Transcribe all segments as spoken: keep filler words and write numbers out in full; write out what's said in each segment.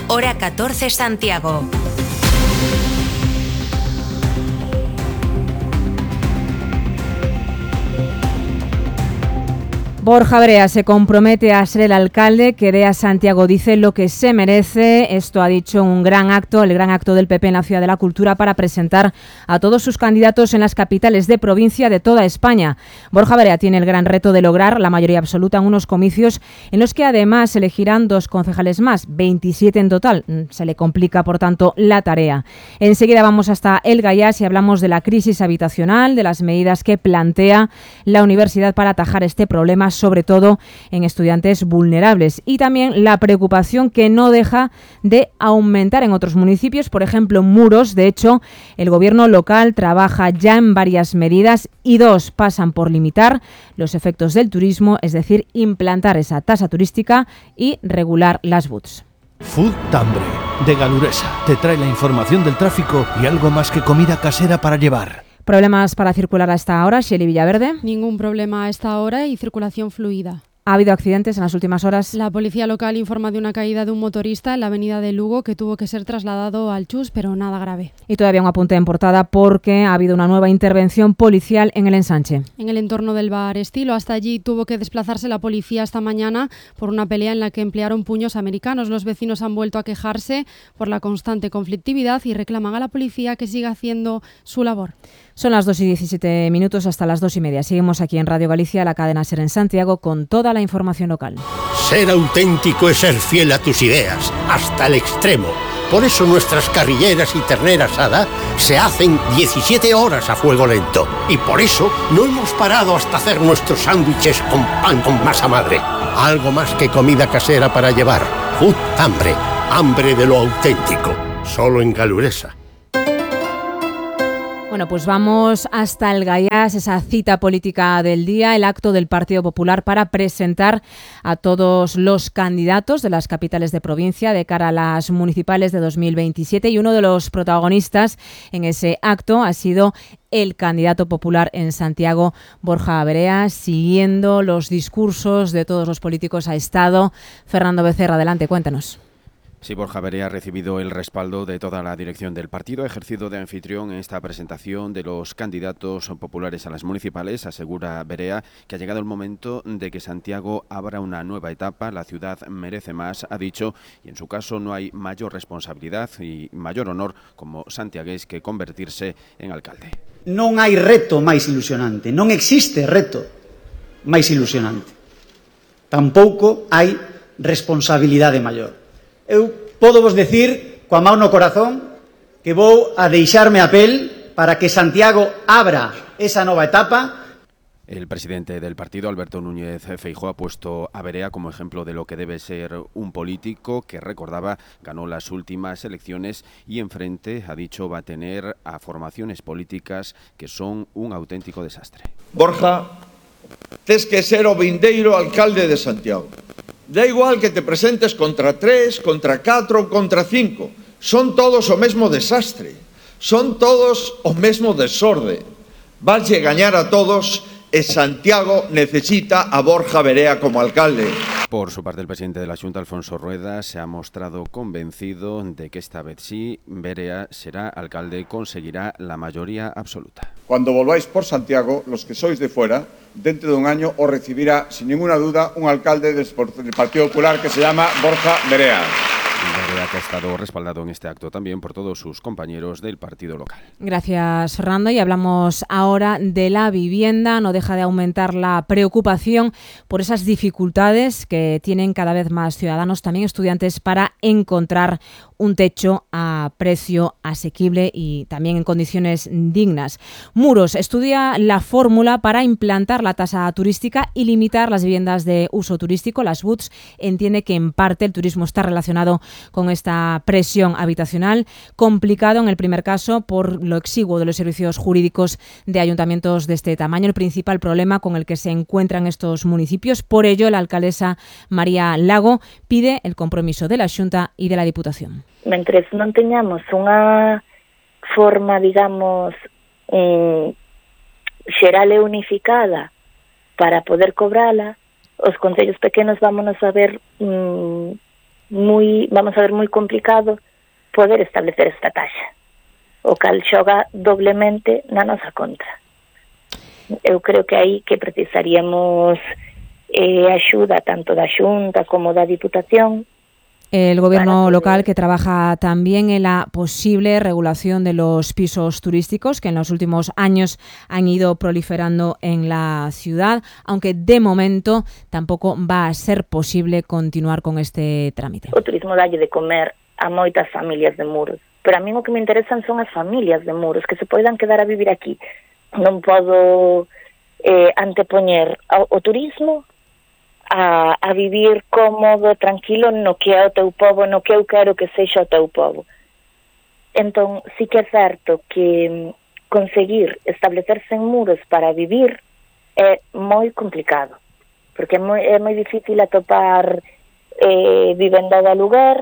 hora catorce Santiago. Borja Brea se compromete a ser el alcalde que dé a Santiago, dice, lo que se merece. Esto ha dicho un gran acto, el gran acto del P P en la Ciudad de la Cultura para presentar a todos sus candidatos en las capitales de provincia de toda España. Borja Brea tiene el gran reto de lograr la mayoría absoluta en unos comicios en los que además elegirán dos concejales más, veintisiete en total. Se le complica, por tanto, la tarea. Enseguida vamos hasta El Gaiás y hablamos de la crisis habitacional, de las medidas que plantea la universidad para atajar este problema, sobre todo en estudiantes vulnerables, y también la preocupación que no deja de aumentar en otros municipios, por ejemplo Muros. De hecho, el gobierno local trabaja ya en varias medidas y dos pasan por limitar los efectos del turismo, es decir, implantar esa tasa turística y regular las B U Ts. Food Tambre, de Galuresa, te trae la información del tráfico y algo más que comida casera para llevar. ¿Problemas para circular a esta hora, Shelley Villaverde? Ningún problema a esta hora y circulación fluida. ¿Ha habido accidentes en las últimas horas? La policía local informa de una caída de un motorista en la avenida de Lugo que tuvo que ser trasladado al Chus, pero nada grave. Y todavía un apunte en portada porque ha habido una nueva intervención policial en el Ensanche. En el entorno del bar Estilo, hasta allí tuvo que desplazarse la policía esta mañana por una pelea en la que emplearon puños americanos. Los vecinos han vuelto a quejarse por la constante conflictividad y reclaman a la policía que siga haciendo su labor. Son las dos y diecisiete minutos, hasta las dos y media. Seguimos aquí en Radio Galicia, la cadena SER en Santiago, con toda la información local. Ser auténtico es ser fiel a tus ideas, hasta el extremo. Por eso nuestras carrilleras y ternera asada se hacen diecisiete horas a fuego lento. Y por eso no hemos parado hasta hacer nuestros sándwiches con pan con masa madre. Algo más que comida casera para llevar. Food Hambre, hambre de lo auténtico. Solo en Galuresa. Bueno, pues vamos hasta El Gaiás, esa cita política del día, el acto del Partido Popular para presentar a todos los candidatos de las capitales de provincia de cara a las municipales de dos mil veintisiete, y uno de los protagonistas en ese acto ha sido el candidato popular en Santiago, Borja Brea. Siguiendo los discursos de todos los políticos ha estado Fernando Becerra. Adelante, cuéntanos. Sí, Borja Brea ha recibido el respaldo de toda la dirección del partido, ha ejercido de anfitrión en esta presentación de los candidatos populares a las municipales. Asegura Brea que ha llegado el momento de que Santiago abra una nueva etapa, la ciudad merece más, ha dicho, y en su caso no hay mayor responsabilidad y mayor honor como santiagués que convertirse en alcalde. Non hai reto máis ilusionante, non existe reto máis ilusionante. Tampouco hai responsabilidade maior. Eu podo vos decir, coa mão no corazón, que vou a deixarme a pel para que Santiago abra esa nova etapa. El presidente del partido, Alberto Núñez Feijóo, ha puesto a Brea como ejemplo de lo que debe ser un político que, recordaba, ganó las últimas elecciones y enfrente, ha dicho, va a tener a formaciones políticas que son un auténtico desastre. Borja, tes que ser o vindeiro alcalde de Santiago. Da igual que te presentes contra tres, contra catro, contra cinco. Son todos o mesmo desastre. Son todos o mesmo desorde. Vaslle gañar a todos e Santiago necesita a Borja Brea como alcalde. Por su parte, el presidente de la Xunta, Alfonso Rueda, se ha mostrado convencido de que esta vez sí, Brea será alcalde, conseguirá la mayoría absoluta. Cuando volváis por Santiago, los que sois de fuera, dentro de un año os recibirá, sin ninguna duda, un alcalde del Partido Popular que se llama Borja Brea. Brea, que ha estado respaldado en este acto también por todos sus compañeros del partido local. Gracias, Fernando. Y hablamos ahora de la vivienda. No deja de aumentar la preocupación por esas dificultades que tienen cada vez más ciudadanos, también estudiantes, para encontrar un techo a precio asequible y también en condiciones dignas. Muros estudia la fórmula para implantar la tasa turística y limitar las viviendas de uso turístico, las B U Ts. Entiende que en parte el turismo está relacionado con esta presión habitacional, complicado en el primer caso por lo exiguo de los servicios jurídicos de ayuntamientos de este tamaño, el principal problema con el que se encuentran estos municipios. Por ello, la alcaldesa María Lago pide el compromiso de la Xunta y de la Diputación. Mentres non teñamos unha forma, digamos, eh, xeral e unificada para poder cobrala, os concellos pequenos vámonos a ver mm, moi, vamos a ver, moi complicado poder establecer esta taxa, o cal xoga doblemente na nosa contra. Eu creo que aí que precisaríamos eh, axuda tanto da Xunta como da Diputación. El gobierno local, que trabaja también en la posible regulación de los pisos turísticos que en los últimos años han ido proliferando en la ciudad, aunque de momento tampoco va a ser posible continuar con este trámite. O turismo dalle de comer a moitas familias de Muros, pero a mí o que me interesan son as familias de Muros, que se poidan quedar a vivir aquí. Non podo eh, antepoñer o, o turismo A, a vivir cómodo, tranquilo no que é o teu povo, no que eu quero que sexa o teu povo. Entón, sí que é certo que conseguir establecerse en Muros para vivir é moi complicado, porque é moi, é moi difícil atopar eh, vivenda de aluguer.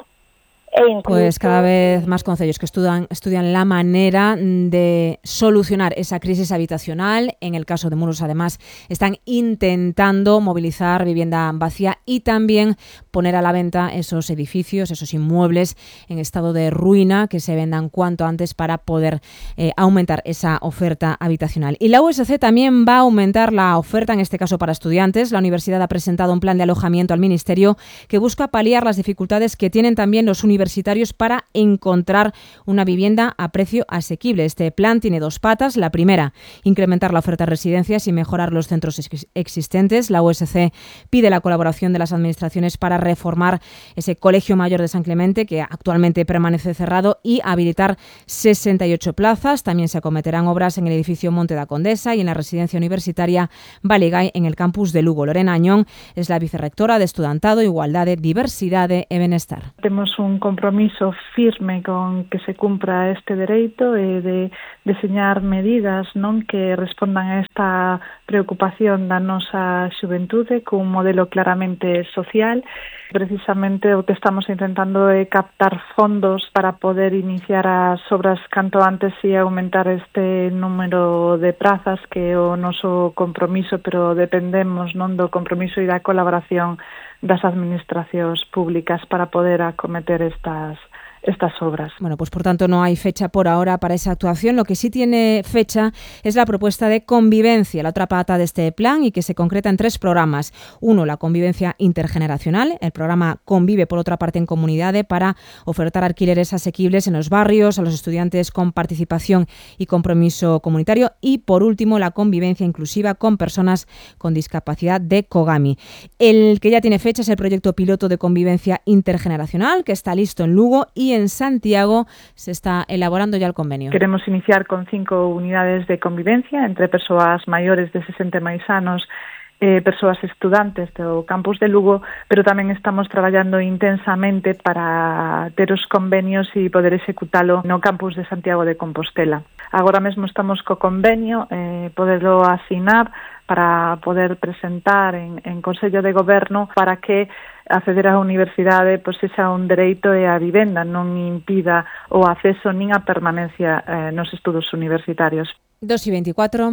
Pues cada vez más concellos que estudian, estudian la manera de solucionar esa crisis habitacional. En el caso de Muros, además, están intentando movilizar vivienda vacía y también poner a la venta esos edificios, esos inmuebles en estado de ruina, que se vendan cuanto antes para poder eh, aumentar esa oferta habitacional. Y la U S C también va a aumentar la oferta, en este caso para estudiantes. La universidad ha presentado un plan de alojamiento al Ministerio que busca paliar las dificultades que tienen también los universitarios universitarios para encontrar una vivienda a precio asequible. Este plan tiene dos patas. La primera, incrementar la oferta de residencias y mejorar los centros ex- existentes. La U S C pide la colaboración de las administraciones para reformar ese Colegio Mayor de San Clemente, que actualmente permanece cerrado, y habilitar sesenta y ocho plazas. También se acometerán obras en el edificio Monte da Condesa y en la residencia universitaria Baligay en el campus de Lugo. Lorena Añón es la vicerrectora de Estudantado, Igualdade, Diversidade e Benestar. Temos un compromiso firme con que se cumpra este dereito e de deseñar medidas non que respondan a esta preocupación da nosa xuventude cun modelo claramente social. Precisamente o que estamos intentando é captar fondos para poder iniciar as obras canto antes e aumentar este número de prazas, que é o noso compromiso, pero dependemos non do compromiso e da colaboración das administracións públicas para poder acometer estas estas obras. Bueno, pues por tanto no hay fecha por ahora para esa actuación. Lo que sí tiene fecha es la propuesta de convivencia, la otra pata de este plan, y que se concreta en tres programas. Uno, la convivencia intergeneracional. El programa Convive, por otra parte, en Comunidade, para ofertar alquileres asequibles en los barrios a los estudiantes con participación y compromiso comunitario. Y por último, la convivencia inclusiva con personas con discapacidad de Cogami. El que ya tiene fecha es el proyecto piloto de convivencia intergeneracional, que está listo en Lugo, y en Santiago se está elaborando ya el convenio. Queremos iniciar con cinco unidades de convivencia entre persoas maiores de sesenta e máis anos, eh, persoas estudantes do campus de Lugo, pero tamén estamos traballando intensamente para ter os convenios e poder executalo no campus de Santiago de Compostela. Agora mesmo estamos co convenio, eh, poderlo asinar para poder presentar en, en Consello de Goberno para que acceder á universidade pois sexa un dereito e a vivenda non impida o acceso nin a permanencia eh, nos estudos universitarios. dos y veinticuatro.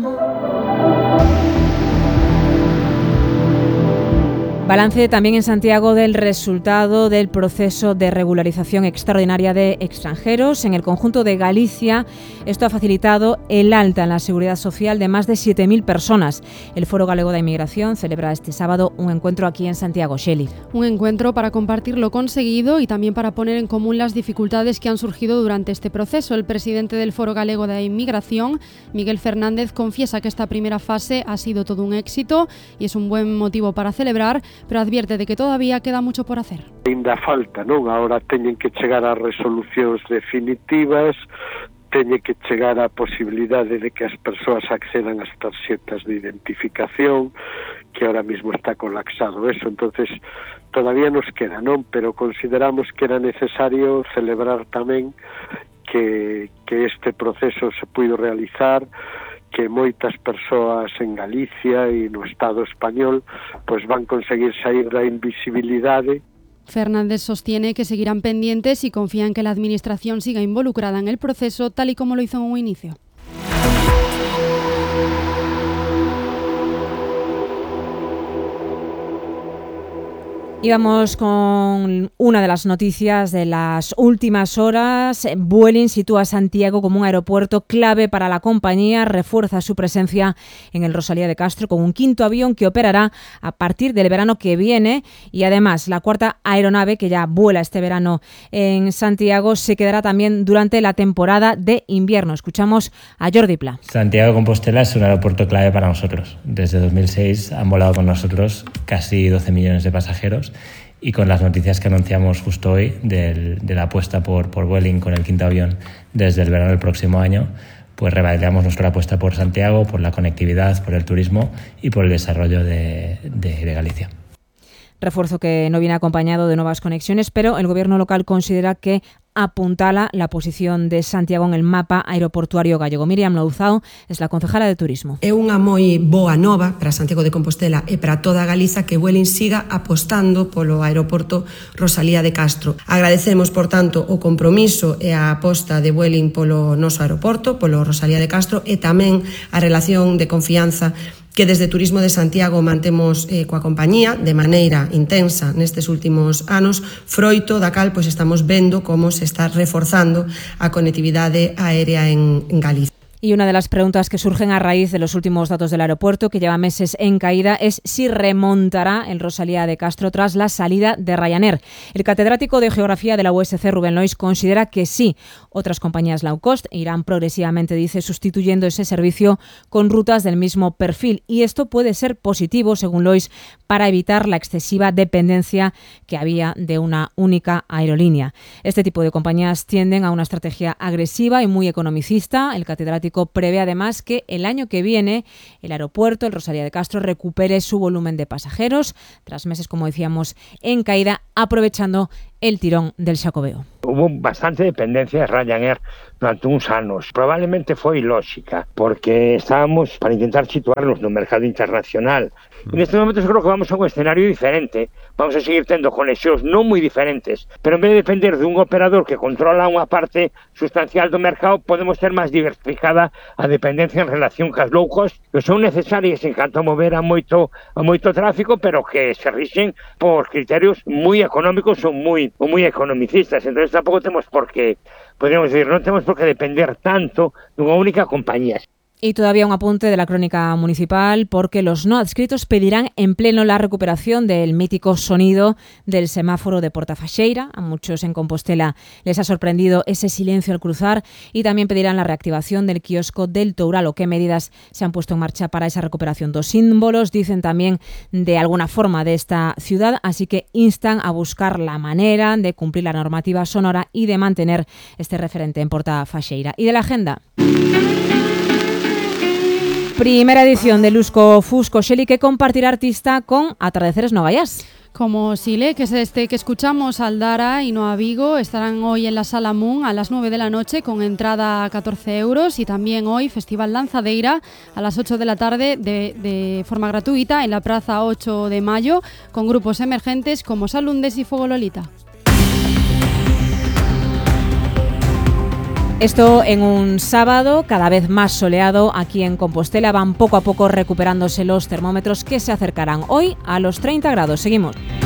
Balance también en Santiago del resultado del proceso de regularización extraordinaria de extranjeros. En el conjunto de Galicia, esto ha facilitado el alta en la seguridad social de más de siete mil personas. El Foro Galego de Inmigración celebra este sábado un encuentro aquí en Santiago. Sheli. Un encuentro para compartir lo conseguido y también para poner en común las dificultades que han surgido durante este proceso. El presidente del Foro Galego de Inmigración, Miguel Fernández, confiesa que esta primera fase ha sido todo un éxito y es un buen motivo para celebrar, pero advierte de que todavía queda mucho por hacer. Ainda falta, non? Agora teñen que chegar ás resolucións definitivas, teñen que chegar á posibilidade de que as persoas accedan ás tarxetas de identificación, que ahora mismo está colapsado eso, entonces todavía nos queda, non? Pero consideramos que era necesario celebrar tamén que, que este proceso se puido realizar, que moitas persoas en Galicia e no Estado español pois van conseguir sair da invisibilidade. Fernández sostiene que seguirán pendientes y confía en que la Administración siga involucrada en el proceso, tal y como lo hizo en un inicio. Y vamos con una de las noticias de las últimas horas. Vueling sitúa a Santiago como un aeropuerto clave para la compañía, refuerza su presencia en el Rosalía de Castro con un quinto avión que operará a partir del verano que viene, y además la cuarta aeronave que ya vuela este verano en Santiago se quedará también durante la temporada de invierno. Escuchamos a Jordi Pla. Santiago de Compostela es un aeropuerto clave para nosotros. Desde dos mil seis han volado con nosotros casi doce millones de pasajeros. Y con las noticias que anunciamos justo hoy del, de la apuesta por, por Vueling con el quinto avión desde el verano del próximo año, pues revalidamos nuestra apuesta por Santiago, por la conectividad, por el turismo y por el desarrollo de, de, de Galicia. Refuerzo que no viene acompañado de nuevas conexiones, pero el gobierno local considera que apuntala la posición de Santiago en el mapa aeroportuario gallego. Miriam Louzao es la concejala de Turismo. É unha moi boa nova para Santiago de Compostela e para toda Galiza que Vueling siga apostando polo aeroporto Rosalía de Castro. Agradecemos, por tanto, o compromiso e a aposta de Vueling polo noso aeroporto, polo Rosalía de Castro, e tamén a relación de confianza que desde Turismo de Santiago mantemos eh, coa compañía de maneira intensa nestes últimos anos, froito da cal pois estamos vendo como se está reforzando a conectividade aérea en, en Galicia. Y una de las preguntas que surgen a raíz de los últimos datos del aeropuerto, que lleva meses en caída, es si remontará el Rosalía de Castro tras la salida de Ryanair. El catedrático de Geografía de la U S C, Rubén Lois, considera que sí. Otras compañías low cost irán progresivamente, dice, sustituyendo ese servicio con rutas del mismo perfil. Y esto puede ser positivo, según Lois, para evitar la excesiva dependencia que había de una única aerolínea. Este tipo de compañías tienden a una estrategia agresiva y muy economicista. El catedrático prevé además que el año que viene el aeropuerto, el Rosalía de Castro, recupere su volumen de pasajeros tras meses, como decíamos, en caída, aprovechando el tirón del Xacobeo. Hubo bastante dependencia de Ryanair durante uns anos. Probablemente foi lógica, porque estábamos para intentar situarnos no mercado internacional. En estes momentos creo que vamos a un escenario diferente. Vamos a seguir tendo conexións non moi diferentes, pero en vez de depender dun operador que controla unha parte sustancial do mercado, podemos ter máis diversificada a dependencia en relación cas low cost, que son necesarias en canto a mover a moito, a moito tráfico, pero que se rixen por criterios moi económicos ou moi, ou moi economicistas. Entón, tampouco temos por que, podríamos decir, non temos por que depender tanto dunha única compañía. Y todavía un apunte de la crónica municipal, porque los no adscritos pedirán en pleno la recuperación del mítico sonido del semáforo de Portafaxeira. A muchos en Compostela les ha sorprendido ese silencio al cruzar, y también pedirán la reactivación del kiosco del Touralo. ¿Qué medidas se han puesto en marcha para esa recuperación? Dos símbolos, dicen también, de alguna forma de esta ciudad, así que instan a buscar la manera de cumplir la normativa sonora y de mantener este referente en Portafaxeira. Y de la agenda. Primera edición de Lusco Fusco Xeli, que compartirá artista con Atardeceres Nova Jazz. Como Sile, que es este que escuchamos, Aldara y Noa Vigo, estarán hoy en la Sala Moon a las nueve de la noche con entrada a catorce euros, y también hoy Festival Lanzadeira a las ocho de la tarde de, de forma gratuita en la Plaza ocho de Mayo con grupos emergentes como Salundes y Fuego Lolita. Esto en un sábado cada vez más soleado aquí en Compostela. Van poco a poco recuperándose los termómetros, que se acercarán hoy a los treinta grados. Seguimos.